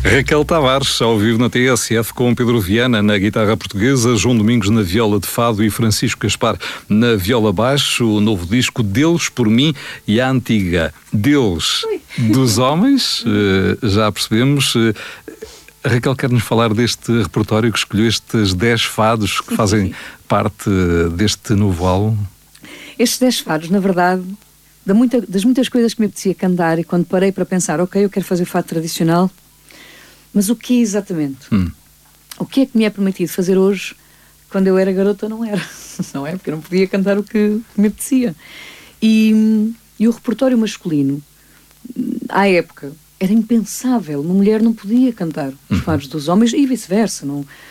Raquel Tavares, ao vivo na TSF, com Pedro Viana na guitarra portuguesa, João Domingos na viola de fado e Francisco Gaspar na viola baixo. O novo disco Deus por mim e a antiga Deus dos homens, já percebemos. Raquel, quer-nos falar deste repertório que escolheu, estes 10 fados que fazem parte deste novo álbum? Estes 10 fados, na verdade, das muitas coisas que me apetecia cantar, e quando parei para pensar, ok, eu quero fazer fado tradicional, mas o que exatamente? O que é que me é permitido fazer hoje, quando eu era garota não era? Não é? Porque eu não podia cantar o que me apetecia. E o repertório masculino, à época, era impensável. Uma mulher não podia cantar os fados dos homens e vice-versa.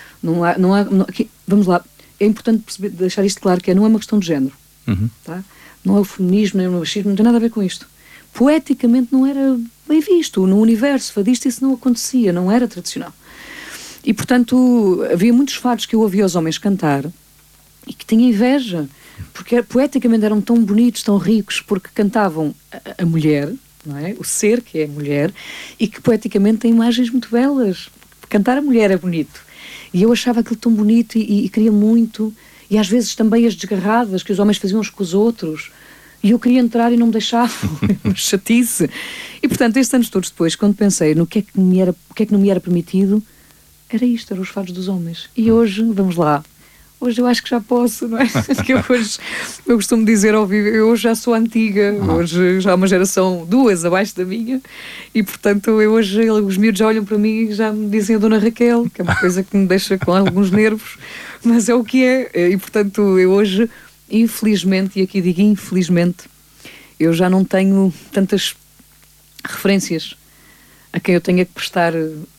Vamos lá, é importante deixar isto claro, que não é uma questão de género. Tá? Não é o feminismo, nem o machismo, não tem nada a ver com isto. Poeticamente não era bem visto. No universo fadista isso não acontecia, não era tradicional. E, portanto, havia muitos fados que eu ouvia os homens cantar e que tinha inveja, porque poeticamente eram tão bonitos, tão ricos, porque cantavam a mulher, não é? O ser que é a mulher, e que poeticamente tem imagens muito belas. Cantar a mulher é bonito. E eu achava aquilo tão bonito e queria muito, e às vezes também as desgarradas que os homens faziam uns com os outros. E eu queria entrar e não me deixavam, uma chatice. E, portanto, estes anos todos depois, quando pensei no que é que não me era permitido, era isto, eram os fados dos homens. E hoje, vamos lá, hoje eu acho que já posso, não é? Porque hoje, eu costumo dizer ao vivo, eu hoje já sou antiga, hoje já há uma geração, 2 abaixo da minha, e, portanto, hoje os miúdos já olham para mim e já me dizem a Dona Raquel, que é uma coisa que me deixa com alguns nervos, mas é o que é. E, portanto, eu hoje... Infelizmente, e aqui digo infelizmente, eu já não tenho tantas referências a quem eu tenha que prestar,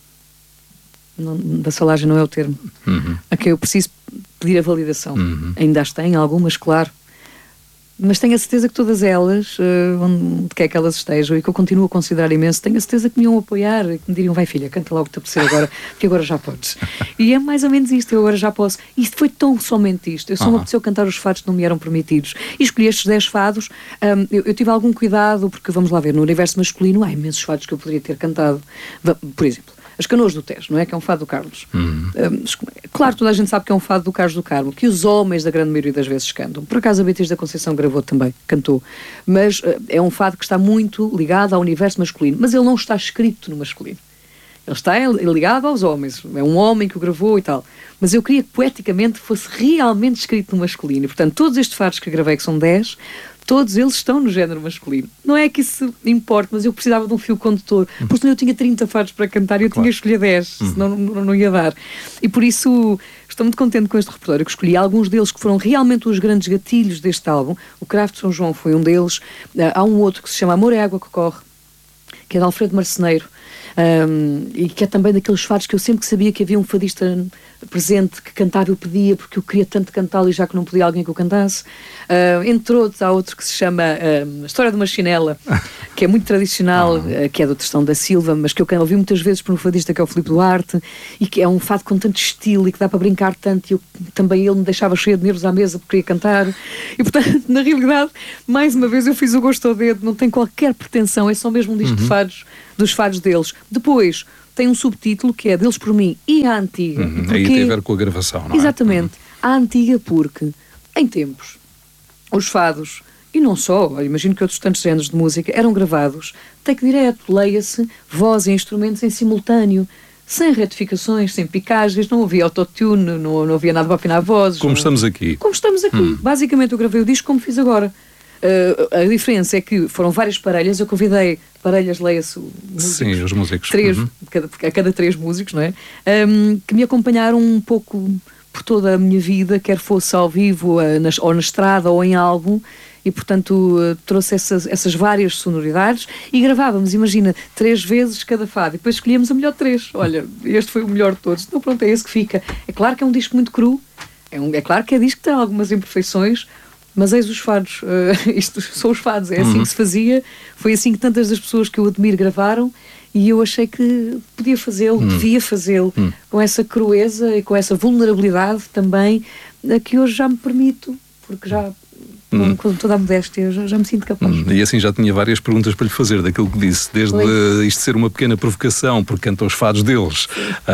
vassalagem não é o termo, a quem eu preciso pedir a validação. Ainda as tenho algumas, claro, mas tenho a certeza que todas elas, onde quer que elas estejam, e que eu continuo a considerar imenso, tenho a certeza que me iam apoiar e que me diriam, vai filha, canta logo o que te apetecer agora, porque agora já podes. E é mais ou menos isto, eu agora já posso. E isto foi tão somente isto. Eu só me apeteceu cantar os fados que não me eram permitidos. E escolhi estes 10 fados. Eu tive algum cuidado, porque vamos lá ver, no universo masculino há imensos fados que eu poderia ter cantado. Por exemplo, As Canoas do Tejo, não é? Que é um fado do Carlos. Claro, toda a gente sabe que é um fado do Carlos do Carmo, que os homens da grande maioria das vezes cantam. Por acaso a Beatriz da Conceição gravou também, cantou. Mas é um fado que está muito ligado ao universo masculino. Mas ele não está escrito no masculino. Ele está ligado aos homens. É um homem que o gravou e tal. Mas eu queria que poeticamente fosse realmente escrito no masculino. E, portanto, todos estes fados que gravei, que são 10... todos eles estão no género masculino. Não é que isso importe, mas eu precisava de um fio condutor. Porque senão eu tinha 30 fados para cantar e eu tinha que escolher 10, senão não ia dar. E por isso estou muito contente com este repertório que escolhi. Alguns deles que foram realmente os grandes gatilhos deste álbum. O Cravo de São João foi um deles. Há um outro que se chama Amor é Água que Corre, que é de Alfredo Marceneiro. E que é também daqueles fados que eu sempre sabia que havia um fadista presente que cantava, eu pedia porque eu queria tanto cantá-lo e já que não podia alguém que o cantasse. Entre outros, há outro que se chama A História de uma Chinela, que é muito tradicional, que é do Tristão da Silva, mas que eu ouvi muitas vezes por um fadista que é o Filipe Duarte, e que é um fado com tanto estilo e que dá para brincar tanto, e também ele me deixava cheia de nervos à mesa porque queria cantar. E portanto, na realidade, mais uma vez eu fiz o gosto ao dedo, não tem qualquer pretensão, é só mesmo um disco de fados, dos fados deles. Depois tem um subtítulo que é Deles por mim e a Antiga. Aí tem a ver com a gravação, não é? Exatamente. A Antiga porque, em tempos, os fados, e não só, imagino que outros tantos géneros de música, eram gravados, take direto, leia-se, voz e instrumentos em simultâneo, sem retificações, sem picagens, não havia autotune, não havia nada para afinar vozes. Como estamos aqui. Como estamos aqui. Basicamente eu gravei o disco como fiz agora. A diferença é que foram várias parelhas, eu convidei parelhas, leia-se músicos. Sim, os músicos. A cada 3 músicos, não é? Que me acompanharam um pouco por toda a minha vida, quer fosse ao vivo, ou na estrada, ou em álbum, e portanto trouxe essas várias sonoridades e gravávamos, imagina, 3 vezes cada fado, e depois escolhíamos a melhor de 3. Olha, este foi o melhor de todos. Então pronto, é esse que fica. É claro que é um disco muito cru, é claro que é disco que tem algumas imperfeições, mas eis os fados, isto são os fados, é assim que se fazia, foi assim que tantas das pessoas que eu admiro gravaram, e eu achei que podia fazê-lo, devia fazê-lo, com essa crueza e com essa vulnerabilidade também, que hoje já me permito, porque já com toda a modéstia, já me sinto capaz. E assim já tinha várias perguntas para lhe fazer daquilo que disse, desde isto ser uma pequena provocação, porque canta os fados deles,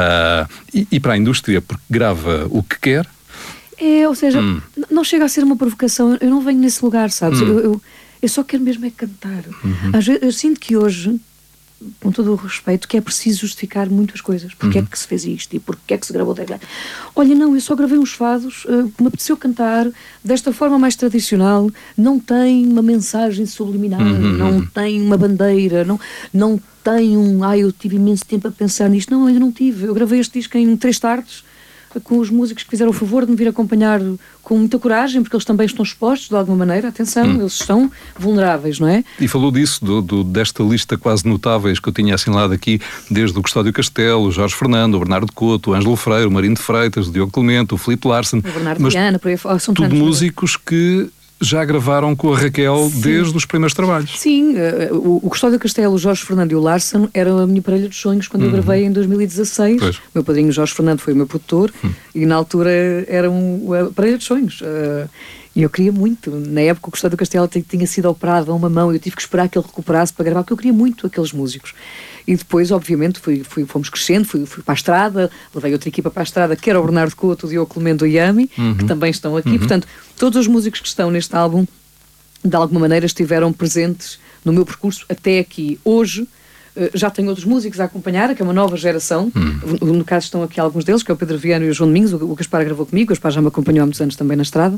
e para a indústria, porque grava o que quer. Ou seja, não chega a ser uma provocação, eu não venho nesse lugar, sabes? Eu só quero mesmo é cantar. Às vezes, eu sinto que hoje, com todo o respeito, que é preciso justificar muitas coisas. Porque é que se fez isto? E porque é que se gravou? Olha, não, eu só gravei uns fados que me apeteceu cantar desta forma mais tradicional. Não tem uma mensagem subliminar, não tem uma bandeira, não tem eu tive imenso tempo a pensar nisto. Não, eu não tive. Eu gravei este disco em 3 tardes, com os músicos que fizeram o favor de me vir acompanhar com muita coragem, porque eles também estão expostos de alguma maneira, atenção, eles estão vulneráveis, não é? E falou disso, desta lista quase notáveis que eu tinha assinalado aqui, desde o Custódio Castelo, o Jorge Fernando, o Bernardo Couto, o Ângelo Freire, o Marino de Freitas, o Diogo Clemente, o Filipe Larsen. O Bernardo Viana, por aí fora, são tudo músicos que já gravaram com a Raquel desde os primeiros trabalhos. Sim, o Custódio Castelo, o Jorge Fernando e o Larsen eram a minha parelha dos sonhos quando eu gravei em 2016. Pois. Meu padrinho Jorge Fernando foi o meu produtor e na altura eram a parelha dos sonhos. E eu queria muito. Na época o Custódio Castelo tinha sido operado a uma mão e eu tive que esperar que ele recuperasse para gravar, porque eu queria muito aqueles músicos. E depois, obviamente, fomos crescendo, fui para a estrada, levei outra equipa para a estrada, que era o Bernardo Couto, o Diogo Clemente e o Yami, que também estão aqui. Portanto, todos os músicos que estão neste álbum, de alguma maneira, estiveram presentes no meu percurso até aqui. Hoje, já tenho outros músicos a acompanhar, que é uma nova geração. No caso estão aqui alguns deles, que é o Pedro Viana e o João Domingos. O Gaspar gravou comigo, o Gaspar já me acompanhou há muitos anos também na estrada.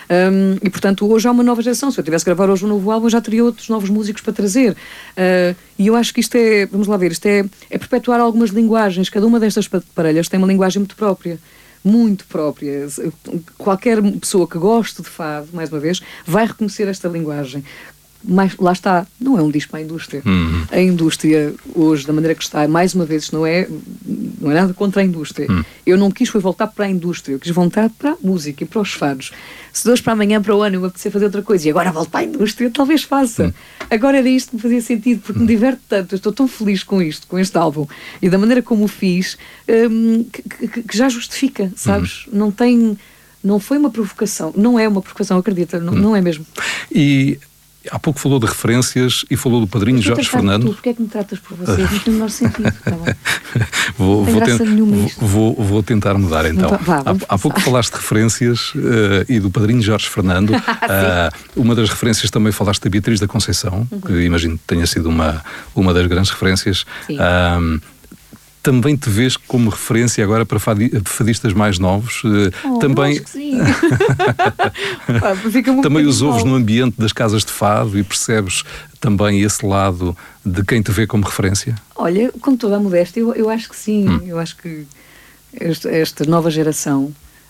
E portanto hoje há uma nova geração. Se eu tivesse a gravar hoje um novo álbum, eu já teria outros novos músicos para trazer. E eu acho que isto é, vamos lá ver, isto é perpetuar algumas linguagens. Cada uma destas parelhas tem uma linguagem muito própria. Muito própria. Qualquer pessoa que goste de fado, mais uma vez, vai reconhecer esta linguagem. Mas lá está, não é um disco para a indústria. A indústria hoje, da maneira que está, mais uma vez, não é nada contra a indústria. Eu não quis voltar para a indústria, eu quis voltar para a música e para os fados. Se de hoje para amanhã, para o ano, eu me apetecer fazer outra coisa e agora volto para a indústria, talvez faça. Agora era isto que me fazia sentido, porque me diverte tanto, eu estou tão feliz com isto, com este álbum, e da maneira como o fiz, que já justifica, sabes? Não foi uma provocação, não é uma provocação, acredita, não é mesmo. E há pouco falou de referências e falou do padrinho Jorge Fernando. Porquê é que me tratas por você? Não tem o menor sentido. Tá vou tentar mudar então. Há pouco falaste de referências e do padrinho Jorge Fernando. Uma das referências também falaste da Beatriz da Conceição, que imagino que tenha sido uma das grandes referências. Também te vês como referência agora para fadistas mais novos? Também acho que sim. Também os ouves no ambiente das casas de fado e percebes também esse lado de quem te vê como referência? Olha, com toda a modéstia, eu acho que sim. Eu acho que esta nova geração,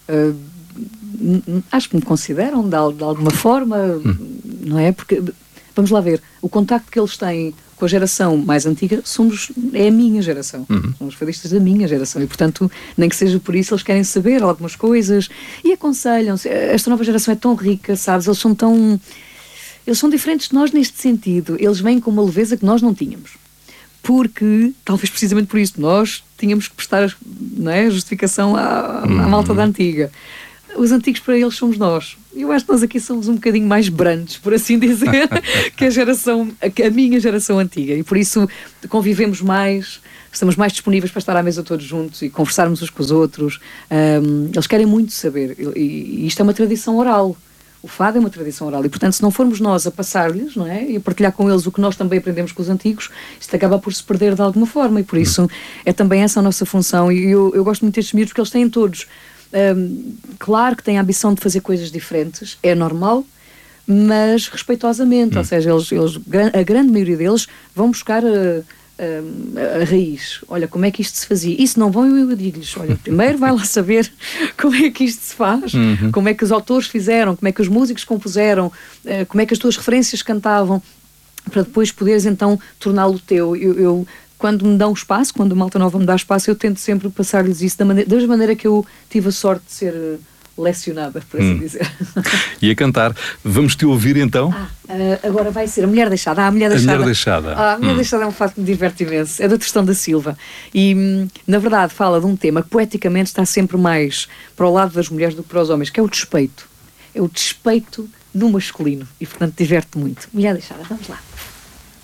acho que me consideram de alguma forma, não é? Porque, vamos lá ver, o contacto que eles têm com a geração mais antiga é a minha geração. São os fadistas da minha geração e, portanto, nem que seja por isso, eles querem saber algumas coisas e aconselham-se. Esta nova geração é tão rica, sabes? Eles são diferentes de nós neste sentido. Eles vêm com uma leveza que nós não tínhamos. Porque, talvez precisamente por isso, nós tínhamos que prestar, não é, a justificação à malta da antiga. Os antigos para eles somos nós. Eu acho que nós aqui somos um bocadinho mais brandos, por assim dizer, que a minha geração antiga. E por isso convivemos mais, estamos mais disponíveis para estar à mesa todos juntos e conversarmos uns com os outros. Eles querem muito saber. E isto é uma tradição oral. O fado é uma tradição oral. E, portanto, se não formos nós a passar-lhes, não é? E a partilhar com eles o que nós também aprendemos com os antigos, isto acaba por se perder de alguma forma. E por isso é também essa a nossa função. E eu gosto muito destes miúdos porque eles têm todos... claro que têm a ambição de fazer coisas diferentes, é normal, mas respeitosamente, ou seja, a grande maioria deles vão buscar a raiz. Olha, como é que isto se fazia? E se não vão, eu digo-lhes, olha, primeiro vai lá saber como é que isto se faz, como é que os autores fizeram, como é que os músicos compuseram, como é que as tuas referências cantavam, para depois poderes então torná-lo teu. Eu quando me dão espaço, quando a malta nova me dá espaço, eu tento sempre passar-lhes isso da maneira que eu tive a sorte de ser lecionada, por assim dizer. E a cantar. Vamos-te ouvir então? Agora vai ser A Mulher Deixada. A Mulher Deixada. A Mulher Deixada. A Mulher Deixada é um fato que me diverte imenso. É do Tristão da Silva. E, na verdade, fala de um tema que poeticamente está sempre mais para o lado das mulheres do que para os homens, que é o despeito. É o despeito no masculino e, portanto, diverte muito. Mulher deixada, vamos lá.